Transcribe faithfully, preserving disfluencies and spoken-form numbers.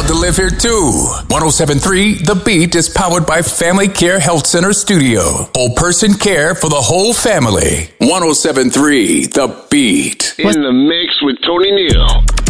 proud to live here too. one oh seven point three The Beat is powered by Family Care Health Center Studio. Whole person care for the whole family. one oh seven point three The Beat. In the mix with Tony Neal.